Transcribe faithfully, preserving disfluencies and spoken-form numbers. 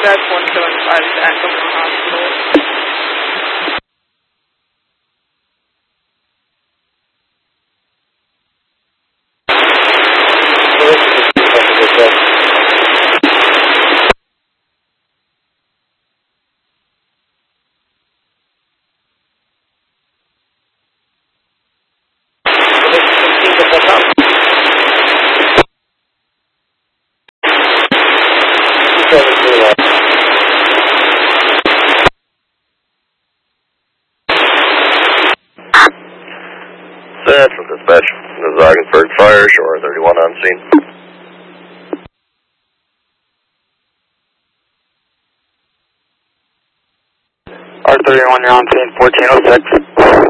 That's one seven five is Acoma Hospital. Central Dispatch, the Zogensburg Fire, Shore thirty-one on scene. R thirty-one, you're on scene, fourteen oh six.